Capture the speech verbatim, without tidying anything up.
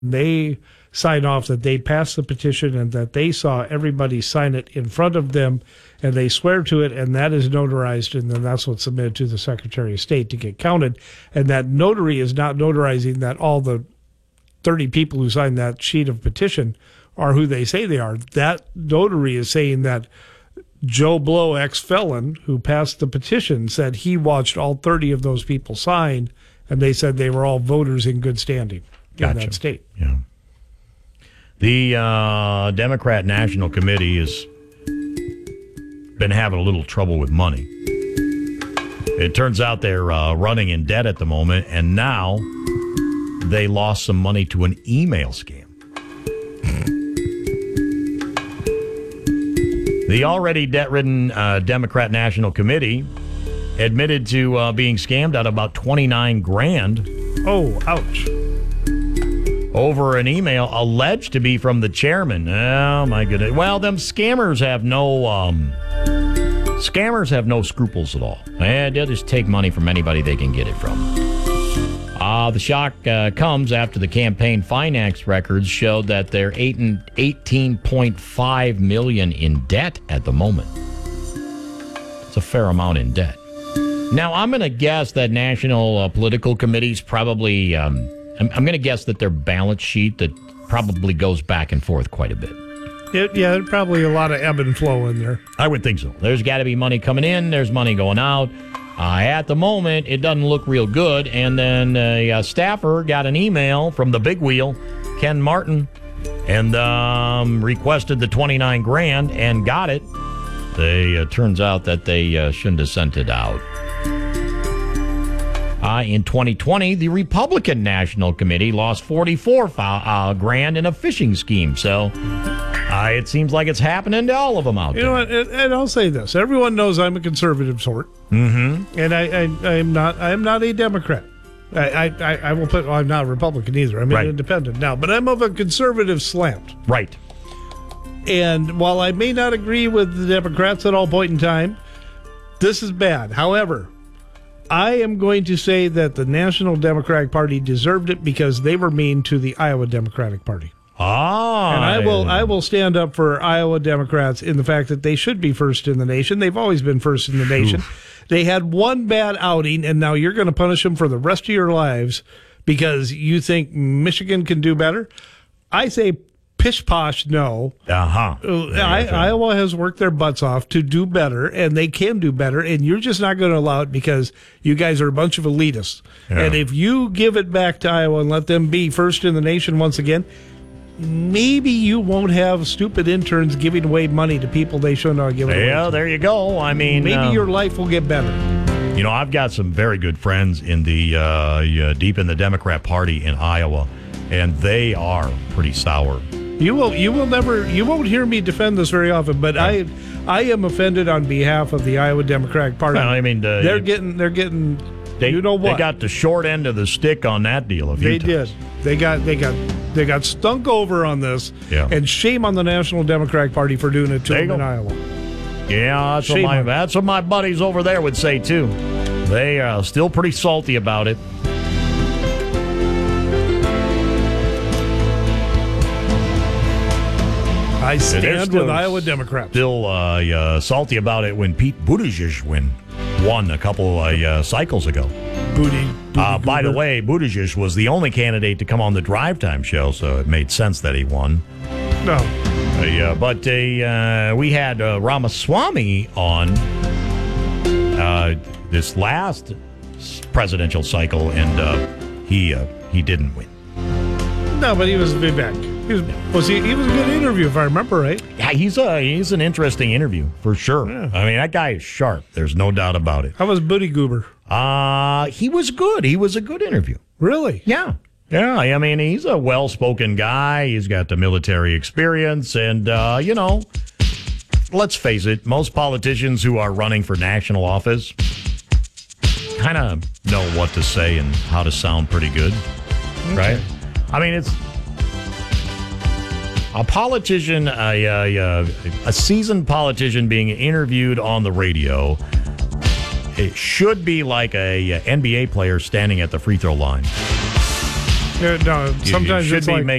They sign off that they passed the petition and that they saw everybody sign it in front of them, and they swear to it, and that is notarized, and then that's what's submitted to the Secretary of State to get counted. And that notary is not notarizing that all the thirty people who signed that sheet of petition are who they say they are. That notary is saying that Joe Blow, ex-felon, who passed the petition, said he watched all thirty of those people sign, and they said they were all voters in good standing Gotcha. in that state. Yeah. The uh, Democrat National Committee has been having a little trouble with money. It turns out they're uh, running in debt at the moment, and now they lost some money to an email scam. The already debt-ridden uh, Democrat National Committee admitted to uh, being scammed out of about twenty-nine grand. Oh, ouch. Over an email alleged to be from the chairman. Oh, my goodness. Well, them scammers have no um, scammers have no scruples at all. Eh, they'll just take money from anybody they can get it from. Uh, the shock uh, comes after the campaign finance records showed that they're eighteen point five million dollars in debt at the moment. It's a fair amount in debt. Now, I'm going to guess that national uh, political committees probably, um, I'm, I'm going to guess that their balance sheet that probably goes back and forth quite a bit. It, yeah, there's probably a lot of ebb and flow in there. I would think so. There's got to be money coming in. There's money going out. Uh, at the moment, it doesn't look real good. And then a, a staffer got an email from the big wheel, Ken Martin, and um, requested the twenty-nine grand and got it. They uh, turns out that they uh, shouldn't have sent it out. Uh, in twenty twenty, the Republican National Committee lost forty-four uh, grand in a phishing scheme. So uh, it seems like it's happening to all of them out you there. You know what? And, and I'll say this: everyone knows I'm a conservative sort, mm-hmm. and I, I, I am not. I am not a Democrat. I, I, I will put. Well, I'm not a Republican either. I'm right. an independent now, but I'm of a conservative slant. Right. And while I may not agree with the Democrats at all point in time, this is bad. However, I am going to say that the National Democratic Party deserved it because they were mean to the Iowa Democratic Party. Ah, and I will I will stand up for Iowa Democrats in the fact that they should be first in the nation. They've always been first in the nation. Oof. They had one bad outing, and now you're going to punish them for the rest of your lives because you think Michigan can do better? I say pish posh no. Uh-huh. I, Iowa has worked their butts off to do better, and they can do better, and you're just not going to allow it because you guys are a bunch of elitists. Yeah. And if you give it back to Iowa and let them be first in the nation once again, maybe you won't have stupid interns giving away money to people they shouldn't have given away. Yeah, there you go. I mean, maybe uh, your life will get better. You know, I've got some very good friends in the uh, yeah, deep in the Democrat Party in Iowa, and they are pretty sour. You will, you will never, you won't hear me defend this very often, but I, I am offended on behalf of the Iowa Democratic Party. Well, I mean, uh, they're getting, they're getting, they, you know what? They got the short end of the stick on that deal. A few they times. did. They got, they got, they got stunk over on this. Yeah. And shame on the National Democratic Party for doing it to them in Iowa. Yeah, that's what, my, that's what my buddies over there would say too. They are still pretty salty about it. I stand with Iowa Democrats. Still uh, uh, salty about it when Pete Buttigieg win, won a couple uh, uh, cycles ago. Booty. booty uh, by the way, Buttigieg was the only candidate to come on the Drive Time show, so it made sense that he won. No. Uh, yeah, but uh, uh, we had uh, Ramaswamy on uh, this last presidential cycle, and uh, he uh, he didn't win. No, but he was Vivek. He was, was he? He was a good interview, if I remember right. Yeah, he's a he's an interesting interview for sure. Yeah. I mean, that guy is sharp. There's no doubt about it. How was Booty Goober? Uh he was good. He was a good interview. Really? Yeah. Yeah. I mean, he's a well-spoken guy. He's got the military experience, and uh, you know, let's face it, most politicians who are running for national office kind of know what to say and how to sound pretty good, okay. Right? I mean, it's. A politician, a, a, a seasoned politician being interviewed on the radio, it should be like a, a N B A player standing at the free throw line. Yeah, no, You- you sometimes should it's be like,